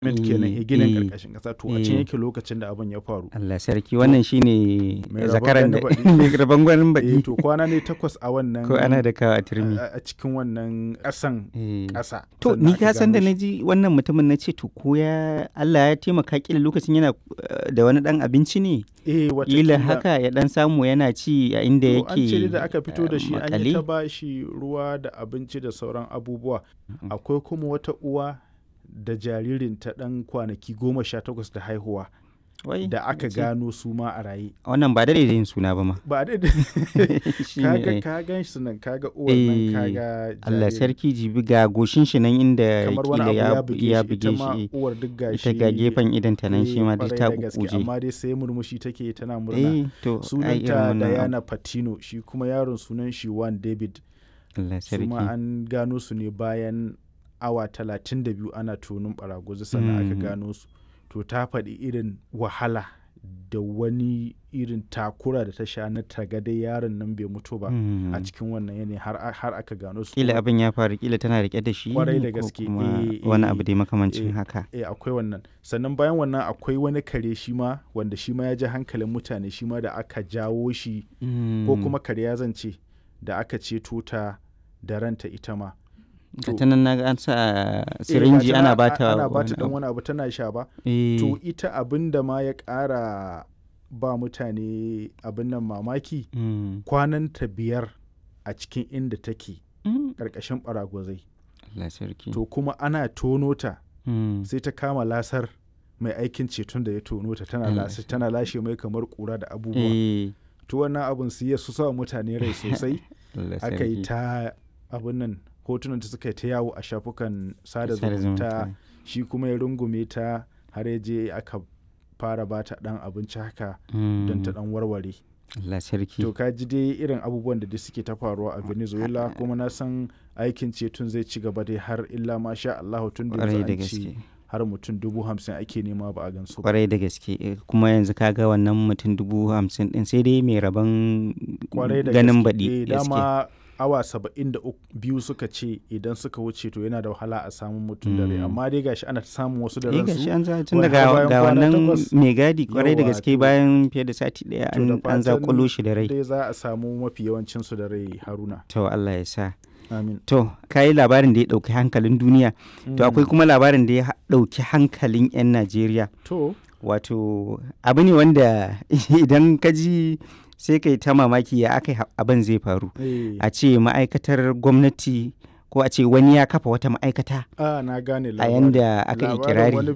kenan ginin Eh, karkashin kasa to a can yake lokacin da abin ya faru. Allah sarki wannan shine Mai rabon zakaran da gani baɗi. mai rabon gwanin Eh baɗi to kwana ne 8 a wannan ko ana da kawo a turmi. a cikin wannan ƙasan Eh. ƙasa. To sannan ni aka ka san da gano na shi. ji wannan mutumin na ce to ko ya Allah ya taimaka kila lokacin yana da wani dan abinci ne Eh kila watakila. haka ya dan samu yana ci a inda To an ce dai yake da aka fito da shi an yi makale. ta ba shi ruwa da abinci da sauran abubuwa. Akwai kuma wata uwa da jaririnta ɗan kwanaki 18 da haihuwa Wai, da aka ce, gano su ma a raye. wannan ba da yin suna ba ma. Ba da Shi ne, kaga eh. ka gan shi nan kaga uwar nan kaga Allah jaririn. sarki jibi ga goshin shi nan inda Kamar wani kila abu ya ita buge ma shi uwar duk gashi. ita ga gefen idan ta nan shi ma duk kwarai ta da gaske, kukuje. amma dai sai murmushi take tana murna. Eh to ai irin Sunanta wannan abu. Diana Patino shi kuma yaron sunan shi Juan David. Allah Su ma sarki. an gano su ne bayan awa 32 ana tonin baraguzi sannan aka Mhm. gano su. To ta faɗi irin wahala da wani irin takura da ta sha na tagadai yaron nan bai mutu ba Mm. a cikin wannan yanayi har aka gano su. Kila abin ya faru kila tana rike da shi Kwarai da ko gaske, kuma eh, wani eh, abu dai makamancin eh. haka. Akwai wannan sannan bayan wannan akwai wani kare shi ma wanda shi ma ya ji hankalin mutane shi ma da aka jawo shi ko kuma kare ya zance da aka ceto ta da ranta ita ma. Ga ta nan naga an sa sirinji ana bata ana bata wani dan abu. wani abu tana sha ba. Eh, To ita abin da ma ya ƙara ba mutane abin nan mamaki mm. kwananta 5 a cikin inda take Mm. ƙarƙashin ɓaragwazai. Allah sarki. To kuma ana tono ta Mm. sai ta kama lasar mai aikin ceton da ya tono ta tana lashe mai kamar ƙura da abubuwa. Eh, To wannan abin su ya su sa mutane rai sosai. Allah Aka yi sarki. ta abin nan hotunan ta suka yi ta yawo a shafukan sada Sada zumunta. zumunta. Shi kuma ya rungume ta har ya je aka fara ba ta ɗan abinci haka don ta Mm. ɗan warware. Allah sarki. To ka ji dai irin abubuwan da dai suke ta faruwa a Venezuela kuma na san aikin ceton zai ci gaba dai har illa ma sha Allah tun da Kwarai yanzu da an ce gaske. har mutum 50,000 ake nema ba a gansu ba. Kwarai da gaske. Kuma yanzu kaga wannan mutum 50,000 din sai dai mai rabon Kwarai da ganin gaske. baɗi gaske. Dama awa 72 suka ce idan suka wuce to yana da wahala a samu mutum da rai amma dai gashi ana samun wasu da Eh gashi ransu. an za tun wai daga har bayan ga kwana wannan takwas. mai gadi kwarai da Yawwa, gaske to- bayan fiye da sati daya To da an fatan zakulo shi da rai. dai za a samu mafi yawancinsu da rai Haruna. To Allah ya sa. Amin. To kayi labarin da ya ɗauki hankalin duniya. To akwai kuma labarin da ya ɗauki hankalin 'yan Najeriya. To Wato abu ne wanda idan ka ji sai kai ta mamaki ya aka abin zai faru. eh, A ce ma'aikatar gwamnati ko a ce wani ya kafa wata ma'aikata na gane a yanda aka yi Labarin kirari. wani